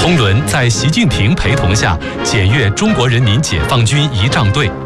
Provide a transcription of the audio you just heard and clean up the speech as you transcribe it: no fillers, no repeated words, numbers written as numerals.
通伦在习近平陪同下检阅中国人民解放军仪仗队。